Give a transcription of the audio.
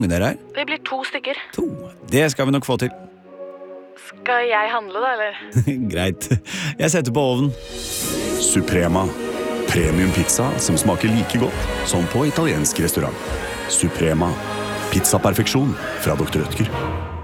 Men dere her? Det blir 2 stykker. 2. Det skal vi nok få til. Skal jeg handle da, eller? Greit. Jeg setter på ovnen. Suprema. Premium pizza som smaker like godt som på italiensk restaurant. Suprema. Pizzaperfeksjon fra Dr. Rødtger.